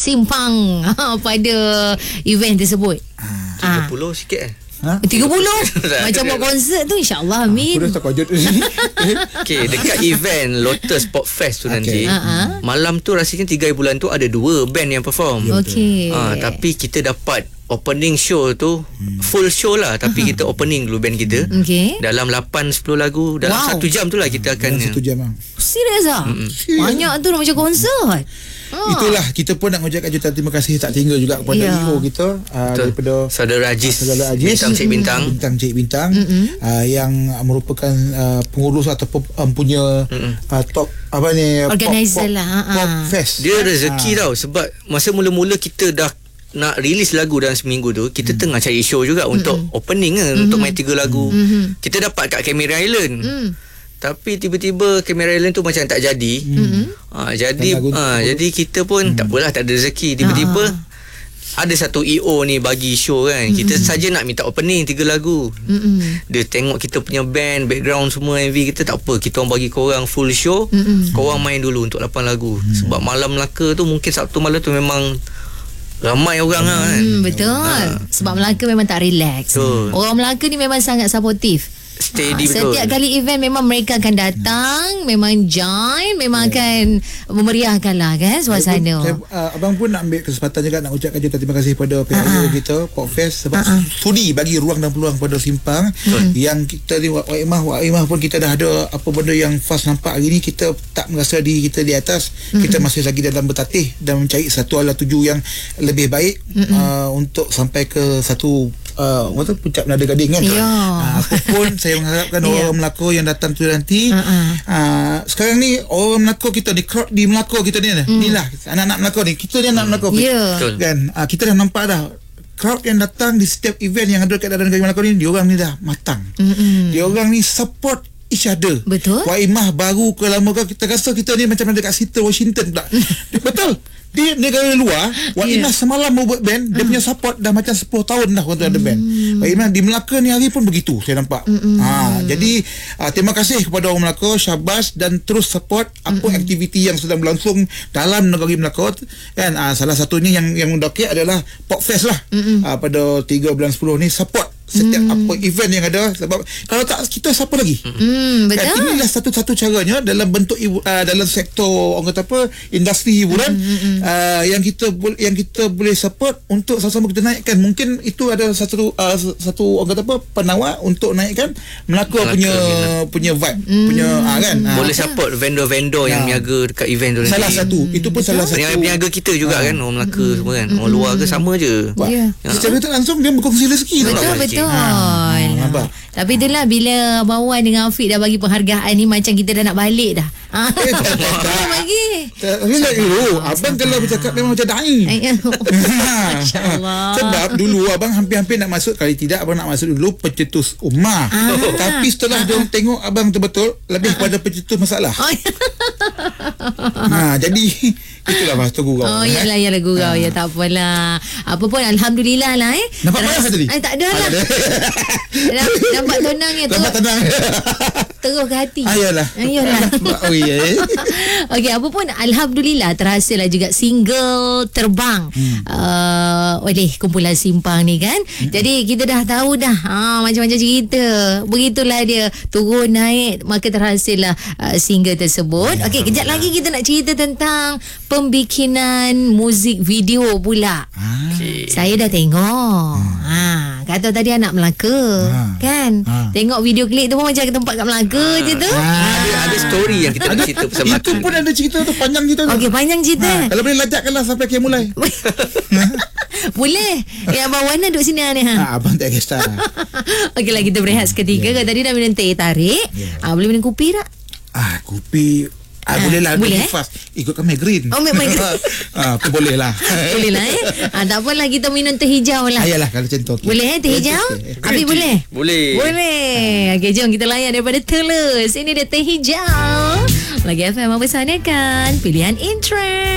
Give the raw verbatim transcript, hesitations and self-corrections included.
Simpang pada event tersebut? tiga puluh sikit eh. Ha? tiga puluh Macam buat konsert tu, InsyaAllah amin. Aku dah tak kajut ni. Okay, dekat event Lotus Pop Fest tu Okay. nanti Uh-huh. malam tu rasanya tiga hari bulan tu ada dua band yang perform. Okey. Ah, tapi kita dapat opening show tu full show lah, tapi kita opening dulu band kita. Okey. Dalam lapan sepuluh lagu dalam Wow. satu jam tu lah kita akan Dalam satu jam bang. Serius ah? Banyak tu dah macam konsert. Ah. Itulah, kita pun nak mengucapkan jutaan terima kasih tak tinggal juga kepada Ya. E O kita uh, daripada Saudara Aziz, Saudara Aziz Bintang Cik Bintang. Bintang Cik Bintang uh, yang merupakan uh, pengurus ataupun um, punya uh, top apa ni Organizer pop, lah, pop, ha, pop ha. fest. Dia rezeki tau, sebab masa mula-mula kita dah nak release lagu dalam seminggu tu, kita tengah cari show juga untuk opening kan, untuk main tiga lagu. Kita dapat kat Camera Island. Hmm. Tapi tiba-tiba Camera Island tu macam tak jadi. Ha, jadi Dan lagu- ha, jadi kita pun tak apalah, tak ada rezeki. Tiba-tiba ada satu E O ni bagi show kan. Kita saja nak minta opening tiga lagu. Dia tengok kita punya band, background semua, M V kita, tak apa, kita orang bagi korang full show. Korang main dulu untuk lapan lagu. Sebab malam Melaka tu mungkin Sabtu malam tu memang ramai orang lah kan. Hmm, betul. Sebab Melaka memang tak relax. Betul. Orang Melaka ni memang sangat supportive. Steady Ah, betul. Setiap kali event memang mereka akan datang, memang join, memang akan memeriahkan lah kan suasana. Saya, uh, abang pun nak ambil kesempatan juga nak ucapkan jutaan terima kasih kepada pihak E O kita Pop Fest sebab sudi bagi ruang dan peluang pada Simpang. Yang kita ni Wak Imah Wak Imah pun kita dah ada apa benda yang fast nampak hari ni, kita tak merasa diri kita di atas. Kita masih lagi dalam bertatih dan mencari satu ala tuju yang lebih baik uh, untuk sampai ke satu uh, apa tu, puncak Menara Gading kan. Ya. Uh, apapun saya mengharapkan Ya. orang Melaka yang datang tu nanti Uh-uh. uh, sekarang ni orang Melaka kita ni, crowd di Melaka kita ni mm. ni lah anak-anak Melaka ni, kita ni anak Melaka Ya. Betul. kan. Uh, kita dah nampak dah crowd yang datang di setiap event yang ada kat dalam negara Melaka ni, dia orang ni dah matang. Mm-mm. Dia orang ni support each other. Betul. Wak Imah baru ke lama ke, kita rasa kita ni macam dekat Seattle Washington pula. Betul. Di negara luar, Wak Ya. Imah semalam mau buat band, dia punya support dah macam sepuluh tahun dah untuk ada band. Wak Imah di Melaka ni hari pun begitu saya nampak. Ha, jadi uh, terima kasih kepada orang Melaka, syabas, dan terus support apa aktiviti yang sedang berlangsung dalam negara Melaka kan. Uh, salah satunya yang yang mendaki adalah Pop Fest lah. Uh, pada tiga bulan sepuluh ni support setiap mm. apa event yang ada, sebab kalau tak kita siapa lagi. Hmm, betul. Kan, inilah satu-satu caranya dalam bentuk ibu, uh, dalam sektor orang kata apa, industri hiburan mm, mm, uh, yang kita yang kita boleh support untuk sama-sama kita naikkan. Mungkin itu adalah satu uh, satu orang kata apa, penawar untuk naikkan Melaka, Melaka punya ya. punya vibe, mm. punya uh, kan. Uh, Boleh support vendor-vendor yang Ya. niaga dekat event tu nanti. salah satu, itu pun salah satu. Peniaga kita juga kan, orang Melaka semua kan. Orang luar ke sama je. Wah, Ya. secara tak langsung dia berkongsi rezeki. Betul, nampak? betul. Ha, nampak? Tapi itulah bila Abang Wan dengan Afiq dah bagi penghargaan ni, macam kita dah nak balik dah. Ah. Eh, tak, tak, tak. Belum lagi. Tapi nak dulu abang kalau bercakap memang macam da'i. Eh, Masya-Allah. Sebab dulu abang hampir-hampir nak masuk, kali tidak abang nak masuk dulu pencetus ummah. Ah. Tapi setelah dia orang tengok abang betul-betul lebih pada pencetus masalah. Oh, Ha, jadi itulah mas tu gurau. oh yalah, yalah gurau. Ya, tak apalah. Apa pun Alhamdulillah lah eh. Nampak marah tadi? Eh, tak ada lah. Nampak, nampak tenang ya. Nampak Terus, tenang. terus ke hati. Ayolah. Ayolah. Oh iya. Okey, apa pun Alhamdulillah terhasillah juga single terbang hmm. uh, oleh kumpulan Simpang ni kan. Hmm. Jadi kita dah tahu dah ha, macam-macam cerita. Begitulah dia turun naik, maka terhasillah uh, single tersebut. Ya, Okey, kejap lagi kita nak cerita tentang pembikinan muzik video pula. Okay. Saya dah tengok. Ha, kata tadi anak Melaka. Ha. Kan? Ha. Tengok video klip tu pun macam ke tempat kat Melaka je tu. Ada, ada story yang kita nak cerita pasal Melaka. Itu pun ada cerita tu, panjang cerita tu. Okey, panjang cerita. Ha, kalau boleh lajakkanlah sampai akhir mulai. Boleh. Ya, Abang Wan duduk sini ni ha. Ha, abang tak kisah. Okeylah, kita berehat seketika. Yeah. Tadi dah minum teh tarik. Yeah. Ah, boleh minum kopi tak? Ah, kopi Ah, boleh lah, boleh, boleh eh? fast. Ikutkan migraine. Oh, migraine. Ah, tu boleh lah. Boleh lah eh. Ah, tak apalah, kita minum teh hijau lah. Ayalah kalau macam tu. Okay. Boleh eh teh hijau? Okay. Abi boleh? Boleh. Boleh. Okey, jom kita layan daripada Tulus. Ini dia teh hijau. Lagi F M mempersanakan pilihan in trend.